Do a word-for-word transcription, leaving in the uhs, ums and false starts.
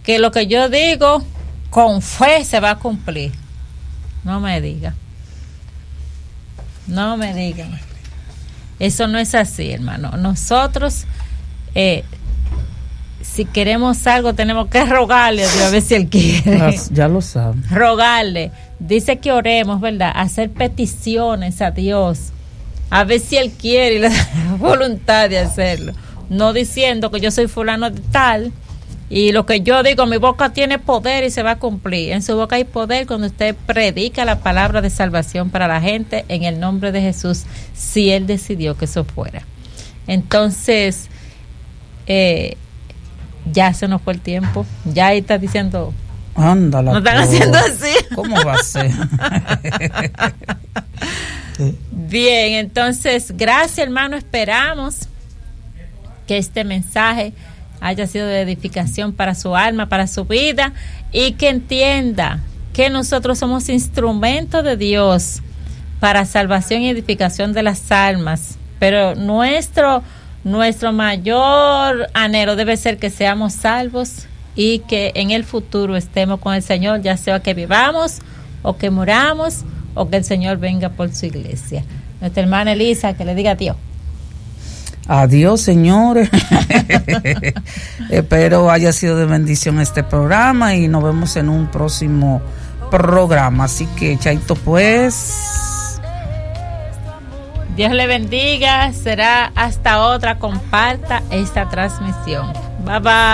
que lo que yo digo con fe se va a cumplir. No me diga. No me diga. Eso no es así, hermano. Nosotros, eh, si queremos algo, tenemos que rogarle a Dios a ver si Él quiere. Ya lo saben. Rogarle. Dice que oremos, ¿verdad? Hacer peticiones a Dios, a ver si Él quiere y le da la voluntad de hacerlo. No diciendo que yo soy fulano de tal y lo que yo digo, mi boca tiene poder y se va a cumplir. En su boca hay poder cuando usted predica la palabra de salvación para la gente en el nombre de Jesús, si Él decidió que eso fuera. Entonces, eh, ya se nos fue el tiempo. Ya ahí está diciendo... Ándala. No están haciendo así. ¿Cómo va a ser? Bien, entonces, gracias, hermano. Esperamos que este mensaje haya sido de edificación para su alma, para su vida, y que entienda que nosotros somos instrumentos de Dios para salvación y edificación de las almas, pero nuestro nuestro mayor anhelo debe ser que seamos salvos y que en el futuro estemos con el Señor, ya sea que vivamos o que muramos o que el Señor venga por su iglesia. Nuestra hermana Elisa, que le diga adiós. Adiós, señores. Espero haya sido de bendición este programa y nos vemos en un próximo programa. Así que, chaito, pues. Dios le bendiga. Será hasta otra. Comparta esta transmisión. Bye bye.